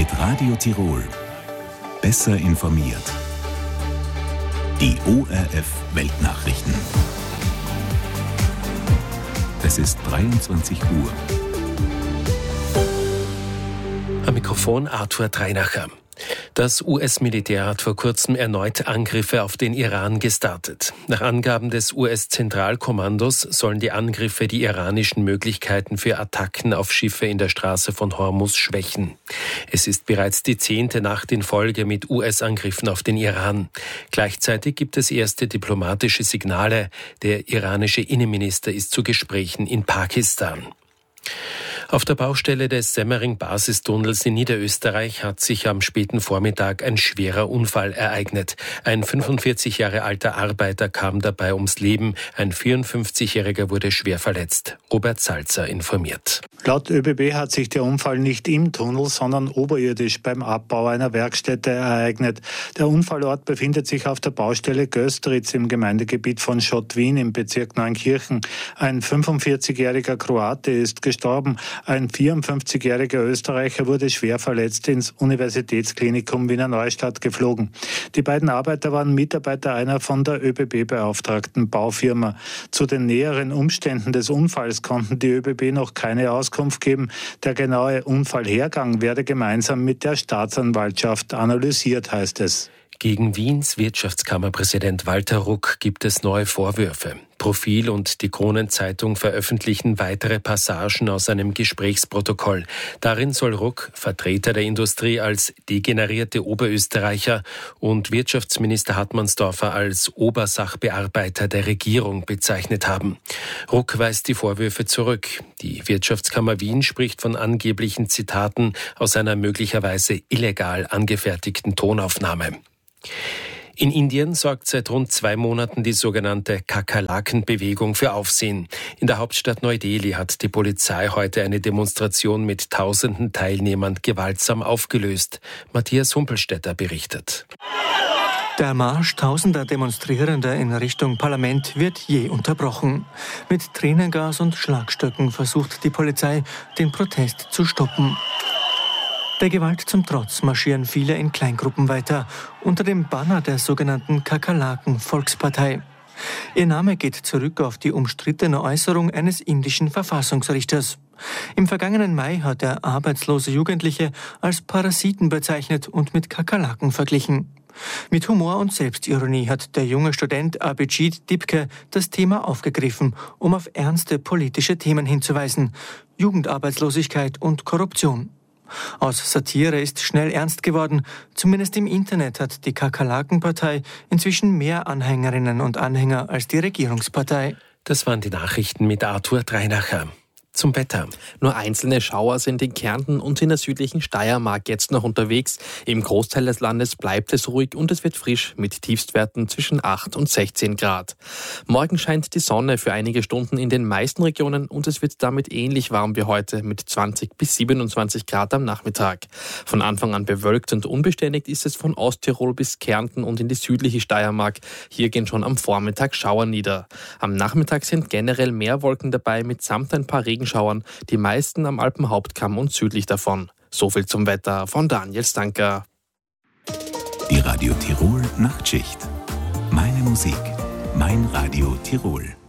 Mit Radio Tirol. Besser informiert. Die ORF Weltnachrichten. Es ist 23 Uhr. Am Mikrofon Arthur Dreinacher. Das US-Militär hat vor kurzem erneut Angriffe auf den Iran gestartet. Nach Angaben des US-Zentralkommandos sollen die Angriffe die iranischen Möglichkeiten für Attacken auf Schiffe in der Straße von Hormuz schwächen. Es ist bereits die 10. Nacht in Folge mit US-Angriffen auf den Iran. Gleichzeitig gibt es erste diplomatische Signale. Der iranische Innenminister ist zu Gesprächen in Pakistan. Auf der Baustelle des Semmering-Basistunnels in Niederösterreich hat sich am späten Vormittag ein schwerer Unfall ereignet. Ein 45 Jahre alter Arbeiter kam dabei ums Leben. Ein 54-Jähriger wurde schwer verletzt. Robert Salzer informiert. Laut ÖBB hat sich der Unfall nicht im Tunnel, sondern oberirdisch beim Abbau einer Werkstätte ereignet. Der Unfallort befindet sich auf der Baustelle Göstritz im Gemeindegebiet von Schottwien im Bezirk Neunkirchen. Ein 45-jähriger Kroate ist gestorben. Ein 54-jähriger Österreicher wurde schwer verletzt ins Universitätsklinikum Wiener Neustadt geflogen. Die beiden Arbeiter waren Mitarbeiter einer von der ÖBB beauftragten Baufirma. Zu den näheren Umständen des Unfalls konnten die ÖBB noch keine Auskunft geben. Der genaue Unfallhergang werde gemeinsam mit der Staatsanwaltschaft analysiert, heißt es. Gegen Wiens Wirtschaftskammerpräsident Walter Ruck gibt es neue Vorwürfe. Profil und die Kronenzeitung veröffentlichen weitere Passagen aus einem Gesprächsprotokoll. Darin soll Ruck Vertreter der Industrie als degenerierte Oberösterreicher und Wirtschaftsminister Hartmannsdorfer als Obersachbearbeiter der Regierung bezeichnet haben. Ruck weist die Vorwürfe zurück. Die Wirtschaftskammer Wien spricht von angeblichen Zitaten aus einer möglicherweise illegal angefertigten Tonaufnahme. In Indien sorgt seit rund 2 Monaten die sogenannte Kakerlaken-Bewegung für Aufsehen. In der Hauptstadt Neu-Delhi hat die Polizei heute eine Demonstration mit tausenden Teilnehmern gewaltsam aufgelöst. Matthias Humpelstädter berichtet. Der Marsch tausender Demonstrierender in Richtung Parlament wird je unterbrochen. Mit Tränengas und Schlagstöcken versucht die Polizei, den Protest zu stoppen. Der Gewalt zum Trotz marschieren viele in Kleingruppen weiter, unter dem Banner der sogenannten Kakerlaken-Volkspartei. Ihr Name geht zurück auf die umstrittene Äußerung eines indischen Verfassungsrichters. Im vergangenen Mai hat er arbeitslose Jugendliche als Parasiten bezeichnet und mit Kakerlaken verglichen. Mit Humor und Selbstironie hat der junge Student Abhijit Dipke das Thema aufgegriffen, um auf ernste politische Themen hinzuweisen: Jugendarbeitslosigkeit und Korruption. Aus Satire ist schnell ernst geworden. Zumindest im Internet hat die Kakerlaken-Partei inzwischen mehr Anhängerinnen und Anhänger als die Regierungspartei. Das waren die Nachrichten mit Arthur Dreinacher. Zum Wetter. Nur einzelne Schauer sind in Kärnten und in der südlichen Steiermark jetzt noch unterwegs. Im Großteil des Landes bleibt es ruhig und es wird frisch mit Tiefstwerten zwischen 8 und 16 Grad. Morgen scheint die Sonne für einige Stunden in den meisten Regionen und es wird damit ähnlich warm wie heute mit 20 bis 27 Grad am Nachmittag. Von Anfang an bewölkt und unbeständig ist es von Osttirol bis Kärnten und in die südliche Steiermark. Hier gehen schon am Vormittag Schauer nieder. Am Nachmittag sind generell mehr Wolken dabei mitsamt ein paar Regenschauern, die meisten am Alpenhauptkamm und südlich davon. So viel zum Wetter von Daniel Stanker. Die Radio Tirol Nachtschicht. Meine Musik, mein Radio Tirol.